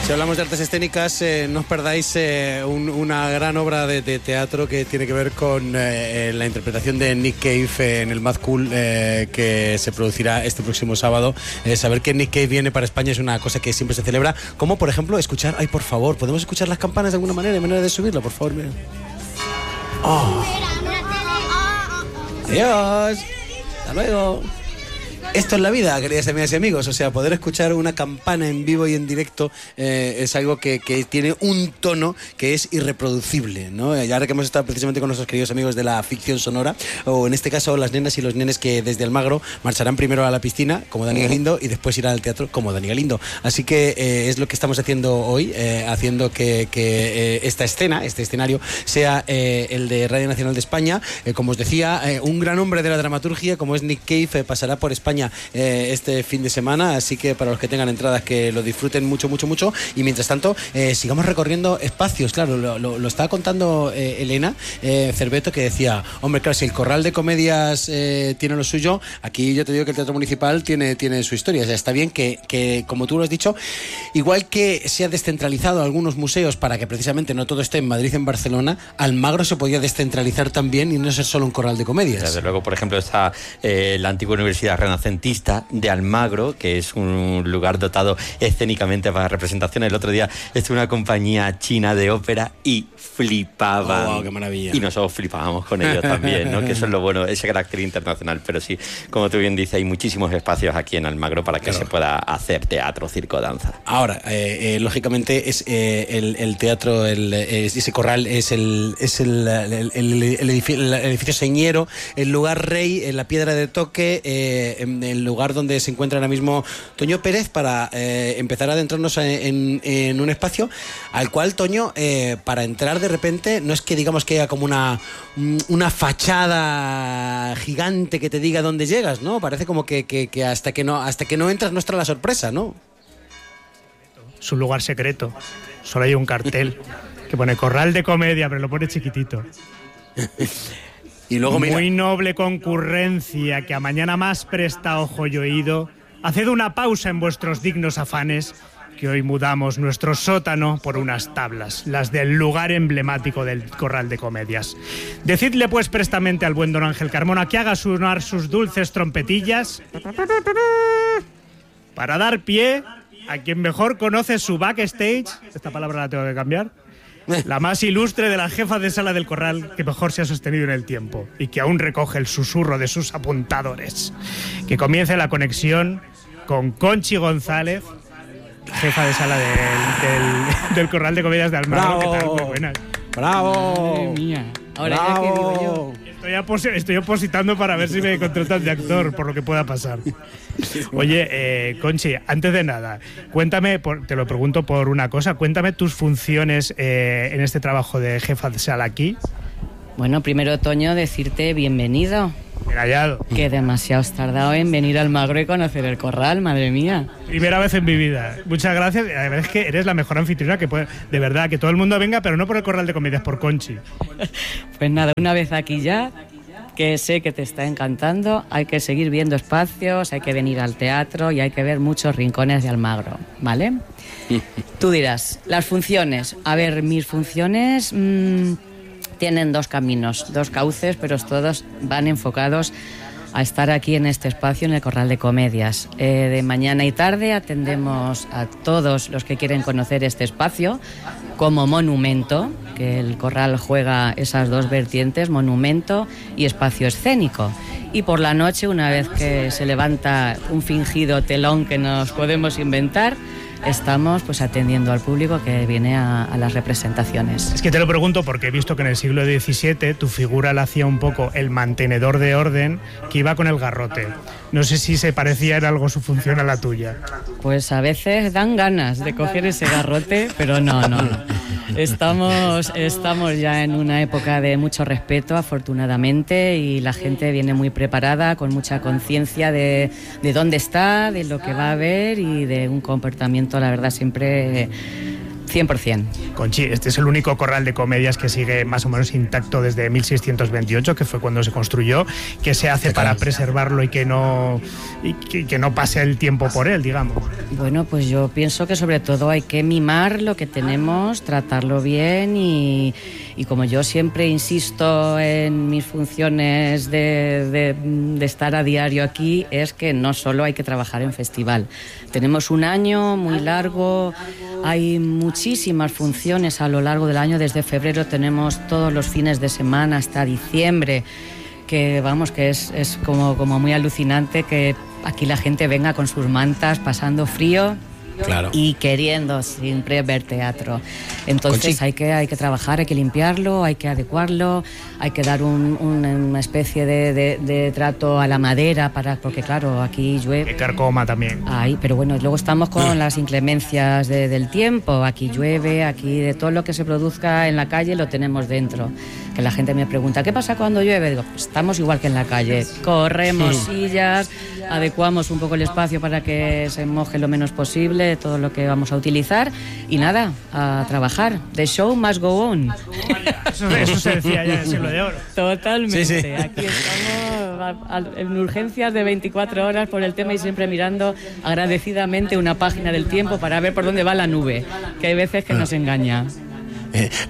Si hablamos de artes escénicas, no os perdáis una gran obra de teatro que tiene que ver con la interpretación de Nick Cave en el Mad Cool, que se producirá este próximo sábado. Saber que Nick Cave viene para España es una cosa que siempre se celebra, como por ejemplo escuchar, ay por favor, ¿podemos escuchar las campanas de alguna manera, en manera de subirlo, por favor? Mira. Oh. Adiós, hasta luego. Esto es la vida, queridas amigas y amigos, o sea, poder escuchar una campana en vivo y en directo es algo que tiene un tono que es irreproducible, ¿no? Y ahora que hemos estado precisamente con nuestros queridos amigos de la ficción sonora, o en este caso las nenas y los nenes que desde Almagro marcharán primero a la piscina, como Dani Galindo, y después irán al teatro, como Dani Galindo. Así que es lo que estamos haciendo hoy, haciendo que esta escena, este escenario, sea el de Radio Nacional de España. Como os decía, un gran hombre de la dramaturgia, como es Nick Cave, pasará por España este fin de semana, así que para los que tengan entradas que lo disfruten mucho, mucho, mucho, y mientras tanto sigamos recorriendo espacios. Claro, lo estaba contando Elena Cerveto, que decía, hombre, claro, si el Corral de Comedias tiene lo suyo, aquí yo te digo que el Teatro Municipal tiene su historia. O sea, está bien que, como tú lo has dicho, igual que se ha descentralizado algunos museos para que precisamente no todo esté en Madrid y en Barcelona, Almagro se podía descentralizar también y no ser solo un Corral de Comedias. Desde luego, por ejemplo, está la antigua Universidad Renacentista de Almagro, que es un lugar dotado escénicamente para representaciones. El otro día estuvo una compañía china de ópera y flipaban. Oh, wow, qué maravilla. Y nosotros flipábamos con ellos también, ¿no? Que eso es lo bueno, ese carácter internacional. Pero sí, como tú bien dices, hay muchísimos espacios aquí en Almagro para que se pueda hacer teatro, circo, danza. Ahora, lógicamente, es el teatro, ese corral es el edificio señero, el lugar rey, la piedra de toque, el lugar donde se encuentra ahora mismo Toño Pérez para empezar a adentrarnos en un espacio al cual, Toño, para entrar de repente, no es que digamos que haya como una fachada gigante que te diga dónde llegas, ¿no? Parece como que hasta que no entras no está la sorpresa, ¿no? Es un lugar secreto. Solo hay un cartel que pone Corral de Comedia, pero lo pone chiquitito. Y luego, mira, muy noble concurrencia, que a mañana más presta ojo y oído, haced una pausa en vuestros dignos afanes, que hoy mudamos nuestro sótano por unas tablas, las del lugar emblemático del Corral de Comedias. Decidle pues prestamente al buen don Ángel Carmona que haga sonar sus dulces trompetillas para dar pie a quien mejor conoce su backstage, esta palabra la tengo que cambiar, la más ilustre de las jefas de sala del Corral, que mejor se ha sostenido en el tiempo y que aún recoge el susurro de sus apuntadores. Que comience la conexión con Conchi González, jefa de sala del Corral de Comedias de Almagro. ¿Qué tal? Muy buenas. ¡Bravo! Madre mía. Ahora ya que digo yo. Estoy opositando para ver si me contratan de actor, por lo que pueda pasar. Oye, Conchi, antes de nada, cuéntame, te lo pregunto por una cosa, cuéntame tus funciones en este trabajo de jefa de sala aquí. Bueno, primero, Toño, decirte bienvenido. Bien hallado. Que demasiado has tardado en venir a Almagro y conocer el Corral, madre mía. Primera vez en mi vida. Muchas gracias. La verdad es que eres la mejor anfitriona que puede. De verdad, que todo el mundo venga, pero no por el Corral de Comedias, por Conchi. Pues nada, una vez aquí ya, que sé que te está encantando, hay que seguir viendo espacios, hay que venir al teatro y hay que ver muchos rincones de Almagro, ¿vale? Tú dirás, las funciones. A ver, mis funciones tienen dos caminos, dos cauces, pero todos van enfocados a estar aquí en este espacio, en el Corral de Comedias. De mañana y tarde atendemos a todos los que quieren conocer este espacio como monumento, que el Corral juega esas dos vertientes, monumento y espacio escénico. Y por la noche, una vez que se levanta un fingido telón que nos podemos inventar, estamos pues atendiendo al público que viene a las representaciones. Es que te lo pregunto porque he visto que en el siglo XVII tu figura la hacía un poco el mantenedor de orden que iba con el garrote. No sé si se parecía en algo su función a la tuya. Pues a veces dan ganas de coger ese garrote, pero no. Estamos ya en una época de mucho respeto, afortunadamente, y la gente viene muy preparada, con mucha conciencia de dónde está, de lo que va a ver y de un comportamiento, la verdad, siempre 100%. Conchi, este es el único corral de comedias que sigue más o menos intacto desde 1628, que fue cuando se construyó. ¿Qué se hace para preservarlo y que no pase el tiempo por él, digamos? Bueno, pues yo pienso que sobre todo hay que mimar lo que tenemos, tratarlo bien y como yo siempre insisto en mis funciones de estar a diario aquí, es que no solo hay que trabajar en festival. Tenemos un año muy largo, hay muchísimas funciones a lo largo del año. Desde febrero tenemos todos los fines de semana hasta diciembre, que vamos, que es como muy alucinante que aquí la gente venga con sus mantas pasando frío. Claro. Y queriendo siempre ver teatro. Entonces hay que trabajar, hay que limpiarlo, hay que adecuarlo, hay que dar una especie de trato a la madera porque claro, aquí llueve. Que carcoma también. Ay, pero bueno, luego estamos con las inclemencias del tiempo. Aquí llueve, aquí de todo lo que se produzca en la calle lo tenemos dentro. Que la gente me pregunta, ¿qué pasa cuando llueve? Digo, pues estamos igual que en la calle. Corremos sillas, adecuamos un poco el espacio para que se moje lo menos posible todo lo que vamos a utilizar y nada, a trabajar. The show must go on. Eso se decía ya en el siglo de oro. Totalmente. Sí, sí. Aquí estamos en urgencias de 24 horas por el tema y siempre mirando agradecidamente una página del tiempo para ver por dónde va la nube, que hay veces que nos engaña.